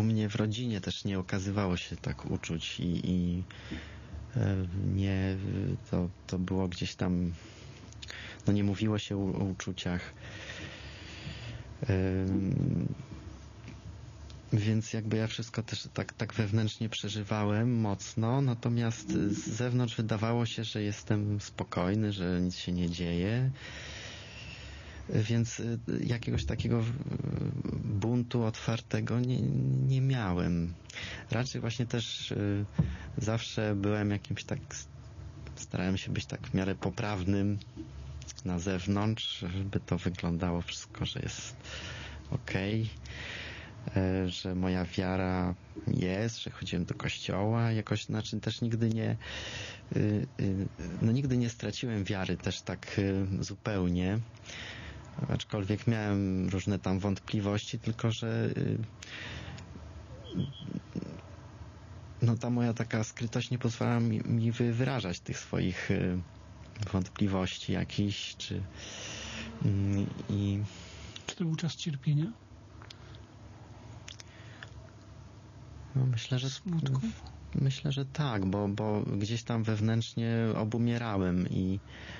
u mnie w rodzinie też nie okazywało się tak uczuć i nie, to było gdzieś tam, no nie mówiło się o uczuciach. Więc jakby ja wszystko też tak wewnętrznie przeżywałem mocno, natomiast z zewnątrz wydawało się, że jestem spokojny, że nic się nie dzieje. Więc jakiegoś takiego buntu otwartego nie miałem. Raczej właśnie też zawsze byłem jakimś tak, starałem się być tak w miarę poprawnym na zewnątrz, żeby to wyglądało wszystko, że jest okej, że moja wiara jest, że chodziłem do kościoła, jakoś, znaczy też nigdy nie straciłem wiary też tak zupełnie, aczkolwiek miałem różne tam wątpliwości, tylko że no ta moja taka skrytość nie pozwala mi wyrażać tych swoich wątpliwości jakichś, czy to był czas cierpienia? No myślę, że tak, bo gdzieś tam wewnętrznie obumierałem i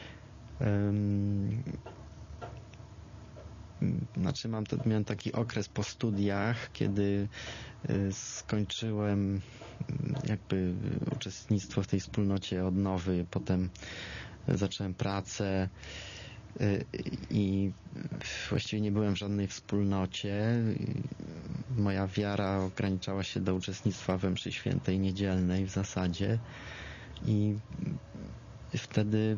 znaczy miałem taki okres po studiach, kiedy skończyłem jakby uczestnictwo w tej wspólnocie od nowy, potem zacząłem pracę i właściwie nie byłem w żadnej wspólnocie. Moja wiara ograniczała się do uczestnictwa we mszy świętej niedzielnej w zasadzie i wtedy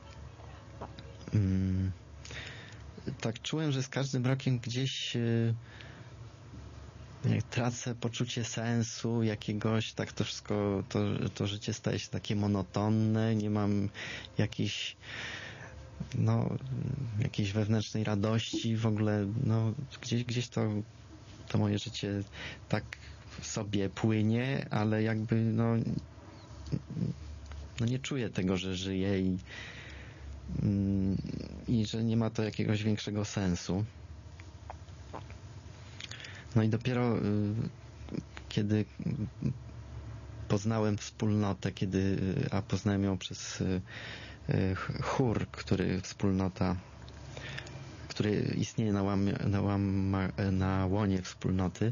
tak czułem, że z każdym rokiem gdzieś tracę poczucie sensu jakiegoś, tak to wszystko, to życie staje się takie monotonne, nie mam jakiejś wewnętrznej radości, w ogóle, gdzieś to moje życie tak sobie płynie, ale jakby nie czuję tego, że żyję i że nie ma to jakiegoś większego sensu. No i dopiero kiedy poznałem wspólnotę, a poznałem ją przez chór, który istnieje na łonie wspólnoty,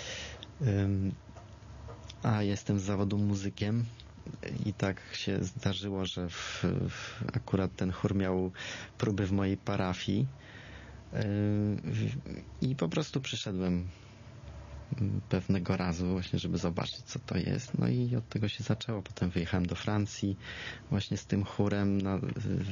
a jestem z zawodu muzykiem i tak się zdarzyło, że akurat ten chór miał próby w mojej parafii i po prostu przyszedłem pewnego razu właśnie, żeby zobaczyć, co to jest. No i od tego się zaczęło. Potem wyjechałem do Francji właśnie z tym chórem na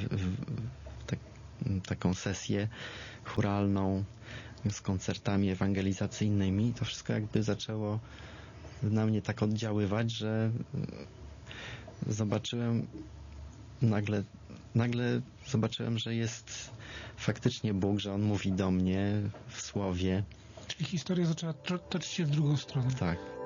taką sesję chóralną z koncertami ewangelizacyjnymi. To wszystko jakby zaczęło na mnie tak oddziaływać, że zobaczyłem nagle zobaczyłem, że jest faktycznie Bóg, że On mówi do mnie w słowie. Czyli historia zaczęła toczyć się w drugą stronę. Tak.